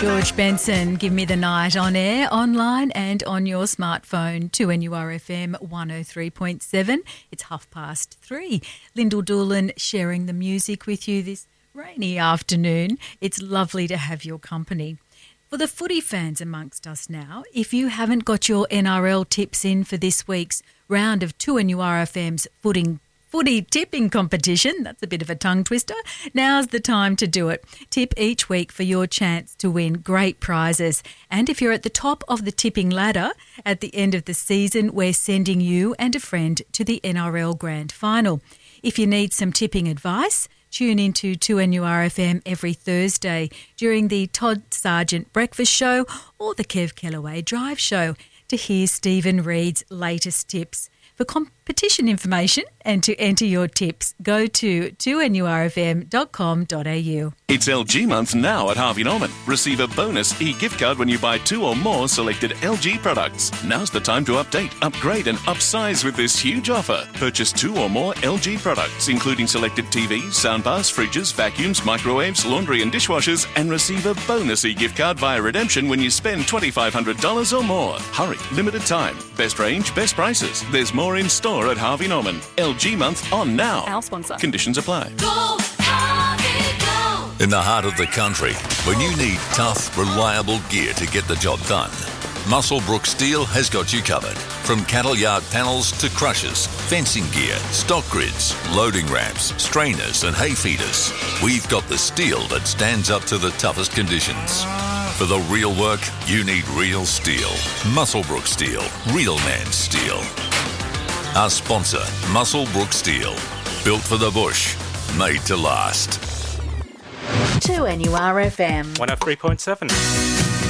George Benson, Give Me the Night, on air, online and on your smartphone. 2NURFM 103.7. It's 3:30. Lyndall Doolan sharing the music with you this rainy afternoon. It's lovely to have your company. For the footy fans amongst us now, if you haven't got your NRL tips in for this week's round of 2NURFM's footy tipping competition, that's a bit of a tongue twister, now's the time to do it. Tip each week for your chance to win great prizes. And if you're at the top of the tipping ladder at the end of the season, we're sending you and a friend to the NRL Grand Final. If you need some tipping advice, tune into 2NURFM every Thursday during the Todd Sargent Breakfast Show or the Kev Kellaway Drive Show to hear Stephen Reid's latest tips. For competition information and to enter your tips, go to 2NURFM.com.au. It's LG month now at Harvey Norman. Receive a bonus e-gift card when you buy 2 or more selected LG products. Now's the time to update, upgrade and upsize with this huge offer. Purchase 2 or more LG products, including selected TVs, soundbars, fridges, vacuums, microwaves, laundry and dishwashers, and receive a bonus e-gift card via redemption when you spend $2,500 or more. Hurry, limited time. Best range, best prices. There's more in store at Harvey Norman. LG month on now. Our sponsor. Conditions apply. Go, Harvey, go! In the heart of the country, when you need tough, reliable gear to get the job done, Muswellbrook Steel has got you covered. From cattle yard panels to crushers, fencing gear, stock grids, loading ramps, strainers and hay feeders, we've got the steel that stands up to the toughest conditions. For the real work, you need real steel. Muswellbrook Steel. Real man steel. Our sponsor, Muswellbrook Steel. Built for the bush. Made to last. 2NURFM 103.7.